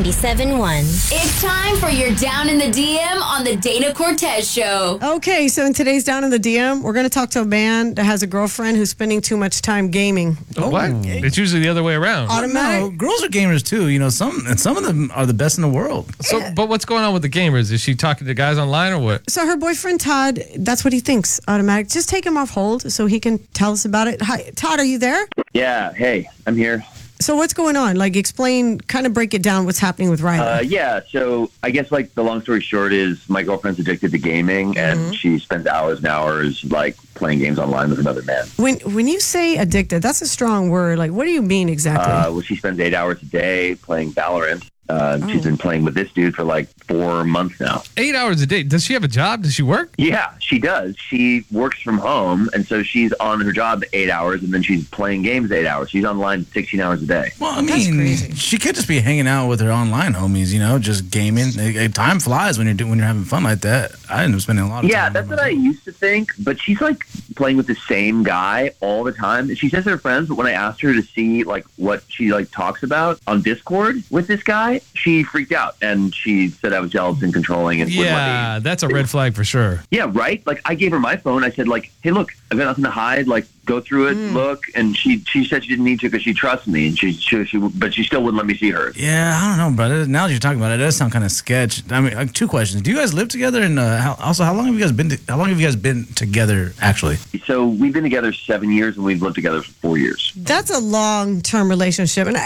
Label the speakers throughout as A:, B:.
A: Q97.1.
B: It's time for your Down in the DM on the Dana Cortez Show.
C: Okay, so in today's Down in the DM, we're going to talk to a man that has a girlfriend who's spending too much time gaming.
D: What? It's usually the other way around.
C: Automatic.
E: No, girls are gamers too. You know, some of them are the best in the world.
D: So, but what's going on with the gamers? Is she talking to guys online or what?
C: So her boyfriend, Todd, that's what he thinks, automatic. Just take him off hold so he can tell us about it. Hi, Todd, are you there?
F: Yeah, hey, I'm here.
C: So what's going on? Like, explain, kind of break it down what's happening with Riley.
F: Yeah, so I guess, like, the long story short is my girlfriend's addicted to gaming, and she spends hours and hours, like, playing games online with another man.
C: When you say addicted, that's a strong word. Like, what do you mean exactly?
F: Well, she spends 8 hours a day playing Valorant. She's been playing with this dude for, like, 4 months now.
D: 8 hours a day. Does she have a job? Does she work?
F: Yeah, she does. She works from home, and so she's on her job 8 hours, and then she's playing games 8 hours. She's online 16 hours a day.
E: Well, I
C: That's
E: mean,
C: crazy.
E: she could just be hanging out with her online homies. You know, just gaming. Time flies when you're having fun like that. I end up spending a lot of time.
F: Yeah, that's what I used to think, but she's, like, playing with the same guy all the time. She says they're friends, but when I asked her to see, like, what she, like, talks about on Discord with this guy, she freaked out, and she said I was jealous and controlling. And wouldn't let
D: Yeah,
F: me.
D: that's a red flag for sure.
F: Yeah, right? Like, I gave her my phone. I said, like, hey, look, I've got nothing to hide. Like, go through it, look. And she said she didn't need to because she trusts me, and but she still wouldn't let me see hers.
E: Yeah, I don't know, brother. Now that you're talking about it, it does sound kind of sketch. I mean, 2 questions. Do you guys live together? And how long have you guys been together, actually?
F: So we've been together 7 years, and we've lived together for 4 years.
C: That's a long-term relationship, and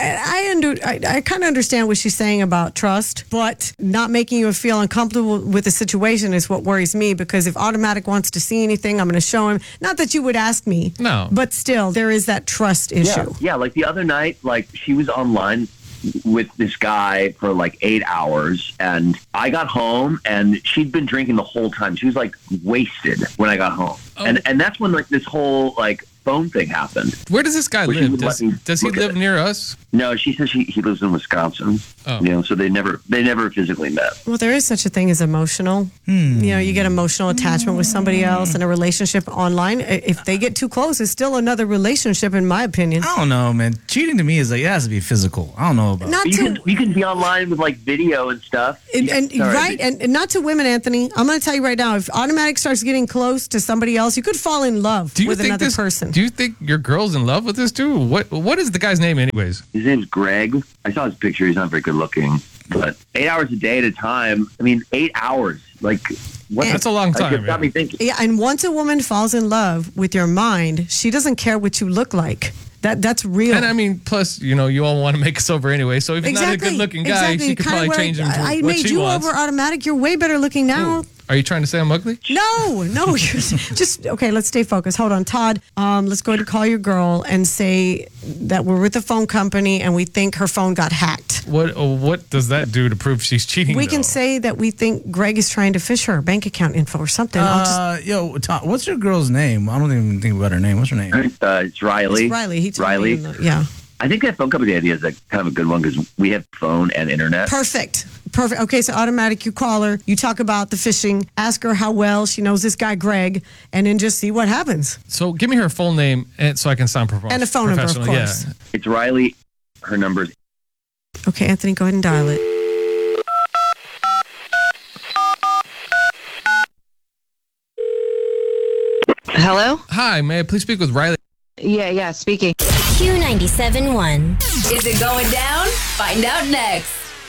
C: I kind of understand what she's saying about trust, but not making you feel uncomfortable with the situation is what worries me. Because if Automatic wants to see anything, I'm going to show him. Not that you would ask me,
D: No.
C: but still, there is that trust issue.
F: Yeah, like the other night, like she was online with this guy for like 8 hours, and I got home and she'd been drinking the whole time. She was like wasted when I got home. And that's when like this whole like phone thing happened.
D: Where does this guy
F: Well, she
D: live?
F: would let me
D: Does he
F: look at
D: live
F: it.
D: near us?
F: No, she says he lives in Wisconsin.
D: Oh.
F: You know, so they never physically met.
C: Well, there is such a thing as emotional. You know, you get emotional attachment with somebody else in a relationship online. If they get too close, it's still another relationship, in my opinion.
E: I don't know, man. Cheating to me is like, it has to be physical. I don't know about
C: Not to
F: You can be online with like video and stuff.
C: and
F: Sorry.
C: right, and not to women, Anthony. I'm going to tell you right now, if Automatic starts getting close to somebody else, you could fall in love with another person.
D: Do you think your girl's in love with this dude? What is the guy's name, anyways?
F: His name's Greg. I saw his picture. He's not very good looking, but 8 hours a day at a time. I mean, 8 hours. Like, what?
D: That's a long time,
F: Like, it got
D: yeah.
F: me thinking.
C: Yeah, and once a woman falls in love with your mind, she doesn't care what you look like. That's real.
D: And I mean, plus, you know, you all want to make us over anyway. So if he's not a good-looking guy, she could
C: Kinda
D: probably
C: where
D: change him to
C: I
D: what
C: made
D: she
C: you
D: wants.
C: over Automatic. You're way better looking now.
D: Are you trying to say I'm ugly?
C: No, you're just okay. Let's stay focused. Hold on, Todd. Let's go ahead and call your girl and say that we're with the phone company and we think her phone got hacked.
D: What does that do to prove she's cheating?
C: We can
D: though?
C: say that we think Greg is trying to fish her bank account info or something.
E: Yo, Tom, what's your girl's name? I don't even think about her name. What's her name?
F: It's Riley.
C: It's Riley. He told
F: Riley.
C: me, yeah.
F: I think that phone company idea is like kind of a good one because we have phone and internet.
C: Perfect. Okay, so Automatic, you call her, you talk about the fishing, ask her how well she knows this guy Greg, and then just see what happens.
D: So give me her full name so I can sound professional.
C: And a phone number, of
D: professional.
C: course.
D: Yeah.
F: It's Riley. Her number's
C: Okay, Anthony, go ahead and dial it.
G: Hello?
D: Hi, may I please speak with Riley?
G: Yeah, speaking.
A: Q97.1.
B: Is it going down? Find out next.